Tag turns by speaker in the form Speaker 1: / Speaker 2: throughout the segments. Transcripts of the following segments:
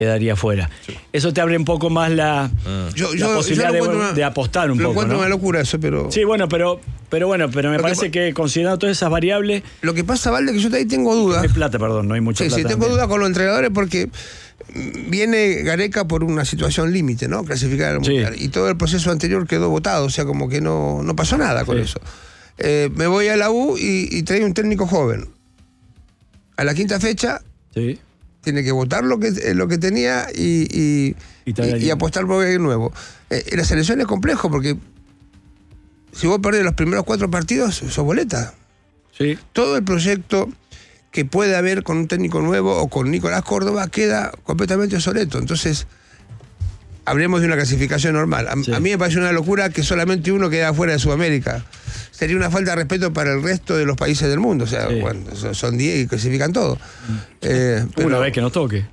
Speaker 1: quedaría fuera. Sí. Eso te abre un poco más la posibilidad de apostar un poco.
Speaker 2: Lo encuentro,
Speaker 1: ¿no?
Speaker 2: una locura eso, pero...
Speaker 1: Sí, bueno, pero me parece que considerando todas esas variables...
Speaker 2: Lo que pasa, Valde, que yo ahí tengo dudas.
Speaker 1: No hay plata, perdón, no hay mucha plata.
Speaker 2: Sí, tengo dudas con los entrenadores porque viene Gareca por una situación límite, ¿no? Clasificar al Mundial. Y todo el proceso anterior quedó votado, o sea, como que no pasó nada con eso. Me voy a la U y traigo un técnico joven. A la quinta fecha... Sí. Tiene que votar lo que tenía y apostar por el nuevo. La selección es complejo porque si vos perdés los primeros 4 partidos, sos boleta.
Speaker 1: Sí.
Speaker 2: Todo el proyecto que puede haber con un técnico nuevo o con Nicolás Córdoba queda completamente obsoleto. Entonces, hablemos de una clasificación normal. A mí me parece una locura que solamente uno queda fuera de Sudamérica. Sería una falta de respeto para el resto de los países del mundo. O sea, bueno, son 10 y clasifican todo.
Speaker 1: Una vez que nos toque.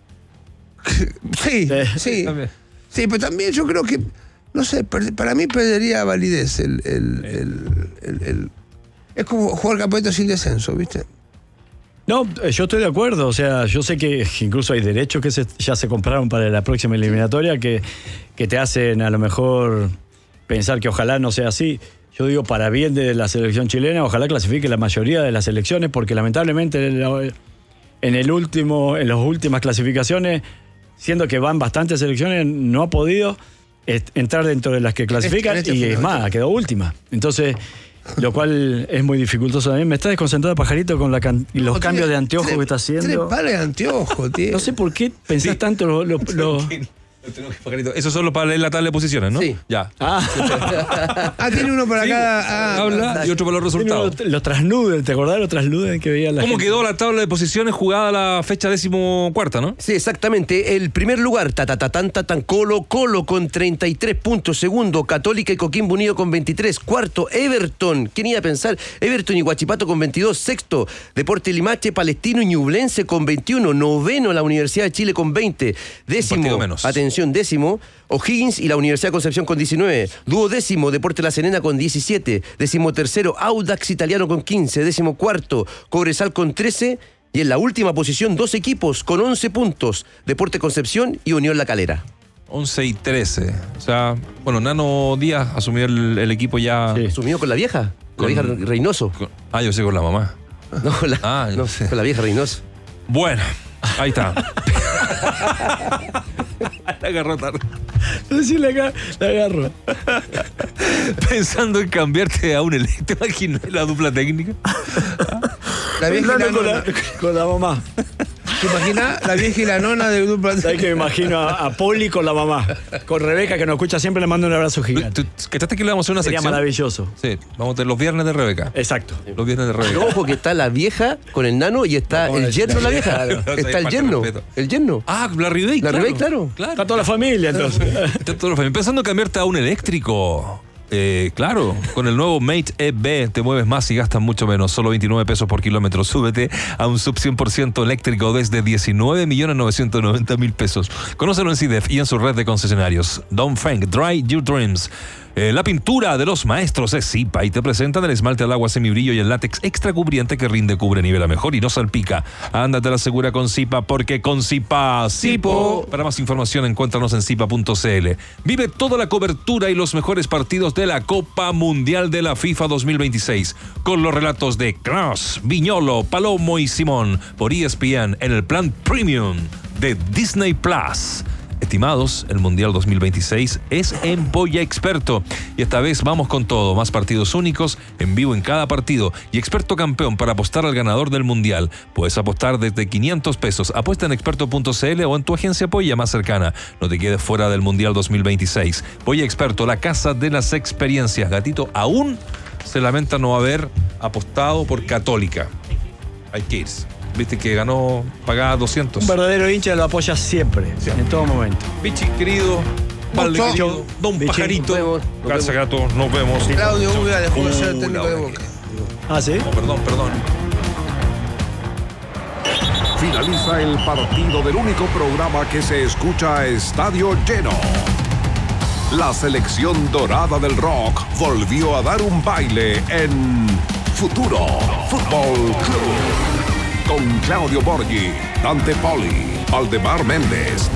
Speaker 2: Sí, pero también yo creo que, no sé, para mí perdería validez es como jugar campeonato sin descenso, ¿viste?
Speaker 1: No, yo estoy de acuerdo. O sea, yo sé que incluso hay derechos que ya se compraron para la próxima eliminatoria que te hacen a lo mejor pensar que ojalá no sea así. Yo digo, para bien de la selección chilena, ojalá clasifique la mayoría de las selecciones, porque lamentablemente en las últimas clasificaciones, siendo que van bastantes selecciones, no ha podido entrar dentro de las que clasifican y es más, quedó última. Entonces, lo cual es muy dificultoso también. Me está desconcentrado Pajarito con los cambios de anteojos que está haciendo.
Speaker 2: 3 pares de anteojos, tío.
Speaker 1: No sé por qué pensás tanto
Speaker 3: Eso solo para leer la tabla de posiciones, ¿no?
Speaker 2: Sí.
Speaker 3: Ya.
Speaker 2: Tiene uno para cada...
Speaker 3: habla y otro para los resultados.
Speaker 1: Los trasluden, ¿te acordás los trasluden que veía la gente?
Speaker 3: ¿Cómo quedó la tabla de posiciones jugada la fecha 14ª, no?
Speaker 4: Sí, exactamente. El primer lugar, Colo con 33 puntos. Segundo, Católica y Coquimbo Unido con 23. Cuarto, Everton. ¿Quién iba a pensar? Everton y Huachipato con 22. Sexto, Deportes Limache, Palestino y Ñublense con 21. Noveno, la Universidad de Chile con 20. Décimo, atención, décimo, O'Higgins y la Universidad de Concepción con 19. Duodécimo, Deportes La Serena con 17. 13º, Audax Italiano con 15. 14º, Cobresal con 13. Y en la última posición, 2 equipos con 11 puntos. Deportes Concepción y Unión La Calera.
Speaker 3: 11 y 13. O sea, bueno, Nano Díaz asumió el equipo ya...
Speaker 4: Sí. ¿Asumió con la vieja? Con la vieja Reynoso.
Speaker 3: Yo sé, con la mamá.
Speaker 4: No, con la vieja Reynoso.
Speaker 3: Bueno, ahí está. La agarró tarde.
Speaker 1: Sí, la agarro.
Speaker 3: Pensando en cambiarte a un eléctrico, ¿te imaginas la dupla técnica?
Speaker 2: La vieja
Speaker 1: con la mamá.
Speaker 2: ¿Te imaginas la vieja y la nona del dupla?
Speaker 1: ¿Sabes que me imagino a Poli con la mamá? Con Rebeca, que nos escucha siempre, le mando un abrazo gigante.
Speaker 3: ¿Cachaste que le vamos a hacer una sección?
Speaker 1: Sería maravilloso.
Speaker 3: Sí, vamos a tener los viernes de Rebeca.
Speaker 1: Exacto.
Speaker 3: Los viernes de Rebeca.
Speaker 4: Pero ojo que está la vieja con el nano y está el yerno de la vieja. Claro. Está el yerno. El yerno.
Speaker 3: La Ribey,
Speaker 4: claro. La Ribey, claro.
Speaker 1: Está toda la familia, entonces.
Speaker 3: Está toda la familia. Pensando en cambiarte a un eléctrico. Claro, con el nuevo Mate EV te mueves más y gastas mucho menos, solo 29 pesos por kilómetro. Súbete a un sub 100% eléctrico desde 19.990.000 pesos. Conócelo en CIDEF y en su red de concesionarios. Dongfeng, Dry Your Dreams. La pintura de los maestros es Zipa y te presentan el esmalte al agua semibrillo y el látex extra cubriente que rinde, cubre, nivela mejor y no salpica. Ándate a la segura con Zipa, porque con Zipa, Zipo. Para más información encuéntranos en zipa.cl. Vive toda la cobertura y los mejores partidos de la Copa Mundial de la FIFA 2026 con los relatos de Kroos, Viñolo, Palomo y Simón por ESPN en el plan Premium de Disney Plus. Estimados, el Mundial 2026 es en Polla Experto y esta vez vamos con todo, más partidos únicos, en vivo en cada partido y experto campeón para apostar al ganador del Mundial. Puedes apostar desde 500 pesos, apuesta en experto.cl o en tu agencia Polla más cercana. No te quedes fuera del Mundial 2026. Polla Experto, la casa de las experiencias. Gatito aún se lamenta no haber apostado por Católica. Hay que irse. Viste que ganó, pagaba 200.
Speaker 1: Un verdadero hincha lo apoya siempre, en todo momento.
Speaker 3: Pichi querido, Valde querido, Don
Speaker 1: Pichi,
Speaker 3: Pajarito, Calza Gato, nos vemos.
Speaker 2: Claudio Uga dejó de ser el técnico de Boca.
Speaker 1: ¿Sí?
Speaker 3: No, perdón.
Speaker 5: Finaliza el partido del único programa que se escucha a estadio lleno. La selección dorada del rock volvió a dar un baile en Futuro Fútbol Club. Con Claudio Borghi, Dante Poli, Valdemar Méndez,